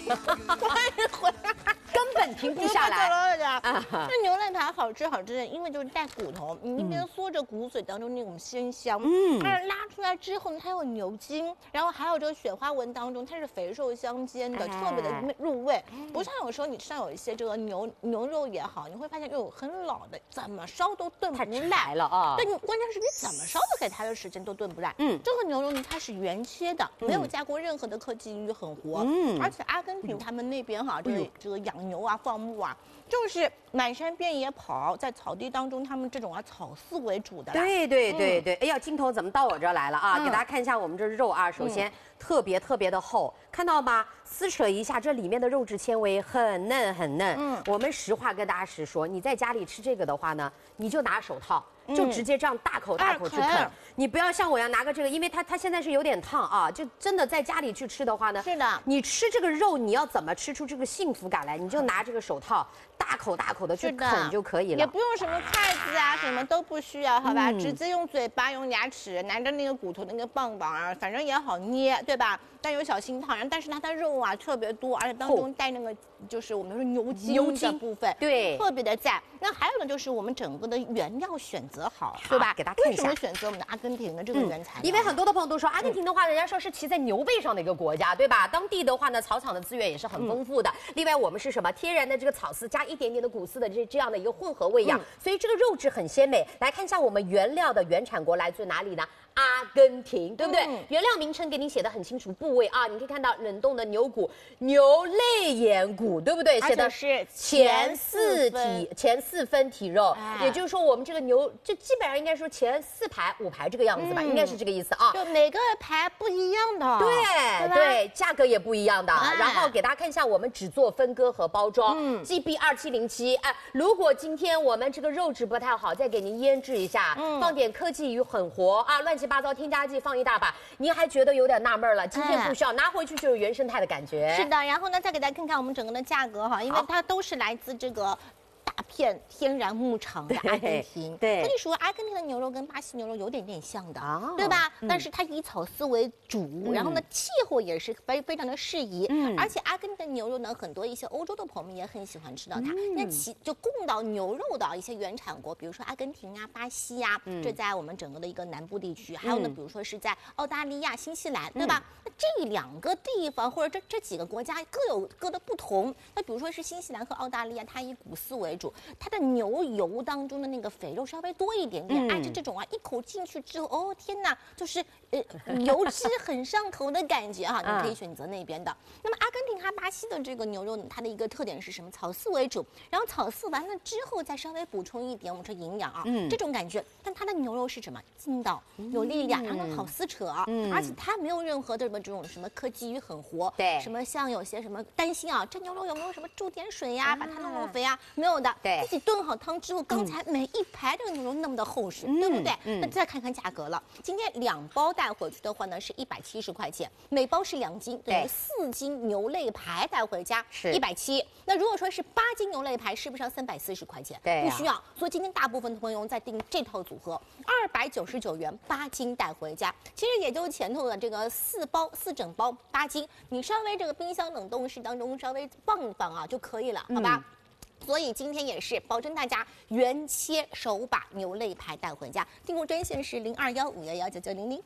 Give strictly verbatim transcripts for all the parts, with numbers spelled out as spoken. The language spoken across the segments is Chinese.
根本停不下来。 那牛肋排好吃好吃的，因为就是带骨头，你一边嗦着骨髓当中那种鲜香，嗯，但是拉出来之后呢，它有牛筋，然后还有这个雪花纹当中，它是肥瘦相间的，特别的入味。不像有时候你吃到有一些这个牛牛肉也好，你会发现有很老的，怎么烧都炖不烂了啊。 对，你关键是你怎么烧都给它的时间都炖不烂。嗯，这个牛肉呢，它是原切的，没有加过任何的科技与很活。嗯，而且阿根廷他们那边哈，这个这个养牛啊、放牧啊，就是满山遍野跑，在草地当中，他们这种啊草饲为主的。 对对对对，哎呀，镜头怎么到我这儿来了啊？给大家看一下我们这肉啊，首先特别特别的厚，看到吗？撕扯一下，这里面的肉质纤维很嫩很嫩。嗯，我们实话跟大家实说，你在家里吃这个的话呢，你就拿手套。就直接这样大口大口去啃，你不要像我一样拿个这个，因为它它现在是有点烫啊，就真的在家里去吃的话呢， 是的， 你吃这个肉，你要怎么吃出这个幸福感来？你就拿这个手套大口大口的去啃就可以了， 也不用什么筷子啊，什么都不需要，好吧？直接用嘴巴、用牙齿拿着那个骨头那个棒棒啊，反正也好捏，对吧？但有小心烫，但是它的肉啊特别多，而且当中带那个就是我们说牛筋牛筋的部分， 对， 特别的赞。那还有呢，就是我们整个的原料选择好，对吧？ 给大家看一下， 为什么选择我们的阿根廷的这个原材料？ 因为很多的朋友都说，阿根廷的话，人家说是骑在牛背上的一个国家，对吧？当地的话呢，草场的资源也是很丰富的。另外，我们是什么？天然的这个草丝加一点点的谷丝的这这样的一个混合喂养，所以这个肉质很鲜美。来看一下我们原料的原产国来自哪里呢？阿根廷，对不对？嗯、原料名称给你写的很清楚，部位啊，你可以看到冷冻的牛骨、牛肋眼骨，对不对？写的是前四体前四分体肉，哎、也就是说我们这个牛，这基本上应该说前四排、五排这个样子吧，嗯、应该是这个意思啊。 就每个排不一样的， 对 对, 对，价格也不一样的。哎、然后给大家看一下，我们只做分割和包装、嗯、，G B 二七零七。哎，如果今天我们这个肉质不太好，再给您腌制一下，嗯、放点科技与狠活啊，乱七八糟添加剂放一大把，您还觉得有点纳闷了。今天不需要，拿回去就有原生态的感觉。 是的，然后呢，再给大家看看我们整个的价格哈，因为它都是来自这个。大片天然牧场的阿根廷， 对， 所以说阿根廷的牛肉跟巴西牛肉有点点像的，哦、对吧？嗯、但是它以草饲为主，嗯、然后呢，气候也是非非常的适宜，嗯、而且阿根廷的牛肉呢，很多一些欧洲的朋友们也很喜欢吃到它。嗯、那其就供到牛肉的一些原产国，比如说阿根廷啊、巴西呀、啊，嗯、这在我们整个的一个南部地区，还有呢，比如说是在澳大利亚、新西兰，对吧？那这两个地方或者这这几个国家各有各的不同。那比如说是新西兰和澳大利亚，它以谷饲为主。它的牛油当中的那个肥肉稍微多一点点，哎、嗯，这种啊，一口进去之后，哦天哪，就是呃油脂很上头的感觉哈、啊，你可以选择那边的。那么阿根廷和巴西的这个牛肉呢，它的一个特点是什么？草饲为主，然后草饲完了之后再稍微补充一点我们说营养啊，嗯，这种感觉。但它的牛肉是什么？筋道，有力量，然后好撕扯，嗯，而且它没有任何的什么这种什么科技与狠活， 对， 什么像有些什么担心啊，这牛肉有没有什么注点水呀、啊，把它弄弄肥啊？没有的， 对。 自己炖好汤之后，刚才每一排这个牛肉那么的厚实，嗯、对不对？嗯、那再看看价格了。今天两包带回去的话呢，是一百七十块钱，每包是两斤，等于四斤牛肋排带回家是一百七。那如果说是八斤牛肋排，是不是要三百四十块钱？ 对、啊， 不需要。所以今天大部分的朋友在订这套组合，二百九十九元八斤带回家，其实也就前头的这个四包四整包八斤，你稍微这个冰箱冷冻室当中稍微放一放啊就可以了，好吧？嗯，所以今天也是保证大家原切手把牛肋排带回家，订购专线是零二幺五幺幺九九零零。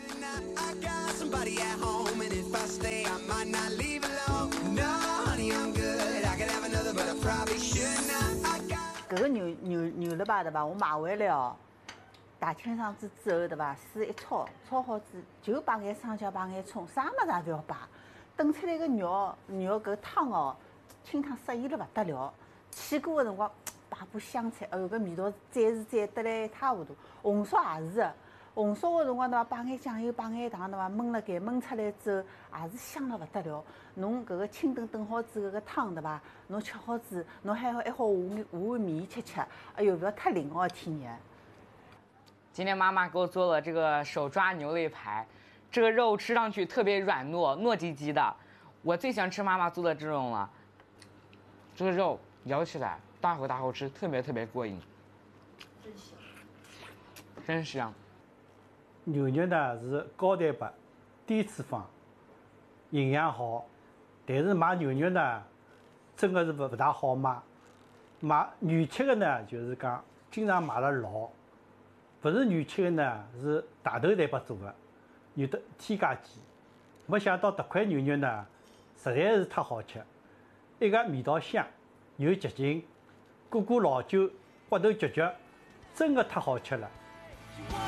这个牛牛牛肋排对吧？我买回来哦，大清爽子之后对吧？水一焯，焯好子就摆眼生姜，摆眼葱，啥么子也不要摆，炖出来个肉肉搿汤哦，清汤适宜了不得了。起锅的辰光摆把香菜，哎呦，搿味道再是再得来一塌糊涂。红烧也是的，红烧的辰光对伐？摆眼酱油，摆眼糖对伐？焖了盖，焖出来之后也是香了不得了。侬搿个清炖炖好之后个汤对伐？侬吃好之，侬还好还好下下碗面吃吃，哎呦，不要太灵哦，天爷！ 今天妈妈给我做了这个手抓牛肋排，这个肉吃上去特别软糯，糯叽叽的。我最喜欢吃妈妈做的这种了，这个肉咬起来大口大口吃，特别特别过瘾，真香，真香。 牛肉呢是高蛋白、低脂肪，营养好， 但是买牛肉呢，真的是不不大好买。买原切的呢，就是讲经常买了老，不是原切的呢，是大头蛋白做的，有的添加剂。没想到这块牛肉呢，实在是太好吃，一个味道香，又洁净，过过老酒，骨头嚼嚼，真的太好吃了。